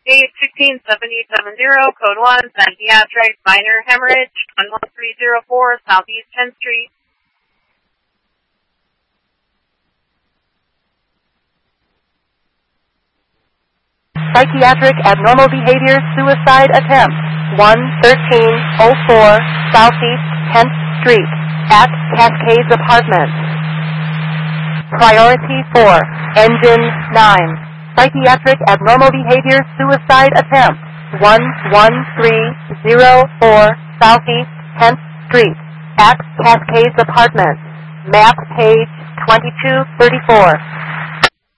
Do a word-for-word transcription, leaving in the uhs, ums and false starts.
Case sixteen seventy seventy, code one, psychiatric minor hemorrhage, one one three zero four, Southeast tenth Street. Psychiatric abnormal behavior suicide attempt, one thirteen oh four, Southeast tenth Street, at Cascades Apartments. Priority four, Engine nine. Psychiatric abnormal behavior suicide attempt, one one three zero four, Southeast tenth Street, at Cascades Apartments. Map page twenty-two thirty-four.